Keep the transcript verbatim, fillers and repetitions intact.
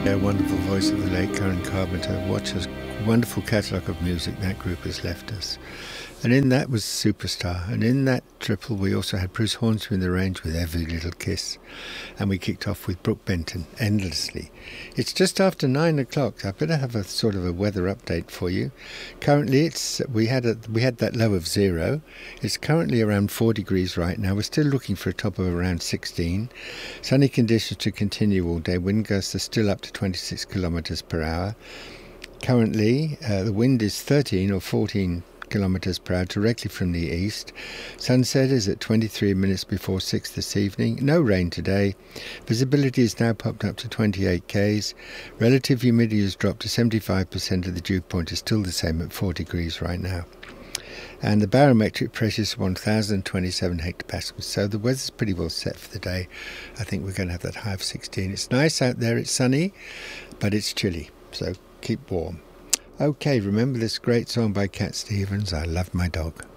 A wonderful voice of the late Karen Carpenter. What a wonderful catalogue of music that group has left us. And in that was Superstar. And in that triple we also had Bruce Hornsby in the range with Every Little Kiss. And we kicked off with Brooke Benton, Endlessly. It's just after nine o'clock. I better have a sort of a weather update for you. Currently it's we had a we had that low of zero. It's currently around four degrees right now. We're still looking for a top of around sixteen. Sunny conditions to continue all day. Wind gusts are still up to twenty-six kilometres per hour. Currently uh, the wind is thirteen or fourteen kilometres per hour directly from the east. Sunset is at twenty-three minutes before six this evening. No rain today. Visibility is now popped up to twenty-eight kays. Relative humidity has dropped to seventy-five percent, of the dew point is still the same at four degrees right now. And the barometric pressure is one thousand twenty-seven hectopascals. So the weather's pretty well set for the day. I think we're going to have that high of sixteen. It's nice out there, it's sunny, but it's chilly. So keep warm. Okay, remember this great song by Cat Stevens, I Love My Dog.